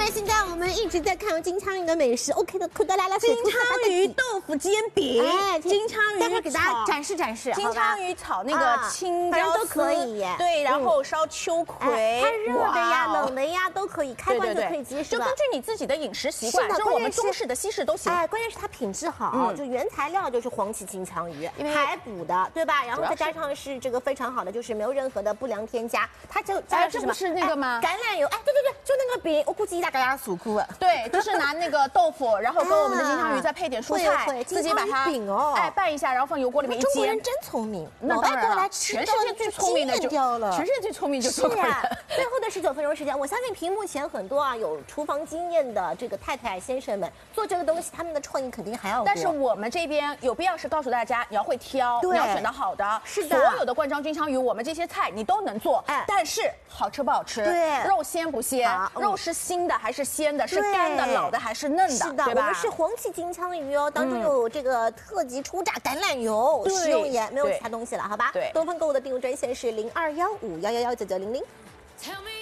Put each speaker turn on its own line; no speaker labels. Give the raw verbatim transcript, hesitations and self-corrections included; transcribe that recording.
那现在我们一直在看金枪鱼的美食 ，OK 的，快来来来，
金枪鱼豆腐煎饼，
哎，
金枪鱼
待会儿给大家展示展示，
金枪鱼炒那个青椒丝
都可以耶，
对，然后烧秋葵，
它热的呀、冷的呀都可以，开罐就可以接，
就根据你自己的饮食习惯，就是我们中式的、西式都行。
哎，关键是它品质好，就原材料就是黄鳍金枪鱼，排骨的，对吧？然后再加上是这个非常好的，就是没有任何的不良添加，它就加
这不是那个吗？
橄榄油，哎，对对对，就那个饼，我估计一大嘎嘎数库。
对，就是拿那个豆腐，然后跟我们的金枪鱼再配点蔬菜，自己把它哎拌一下，然后放油锅里面一煎。
中国人真聪明，
那当然了，
全
世界最聪明的就全世界最聪明就中国人。
最后的十九分钟时间，我相信屏幕前很多啊有厨房经验的这个太太先生们做这个东西，他们的创意肯定还要多。
但是我们这边有必要是告诉大家，你要会挑，你要选到好的。
是的，
所有的灌装金枪鱼，我们这些菜你都能做，哎，但是好吃不好吃？
对，
肉鲜不鲜？肉是腥的还是鲜的？是干的、老的还是嫩的？
是的，我们是黄鳍金枪鱼哦，当中有这个特级初榨橄榄油、食用盐，没有其他东西了，好吧？
对，
东方购物的订购专线是零二幺五幺幺幺九九零零。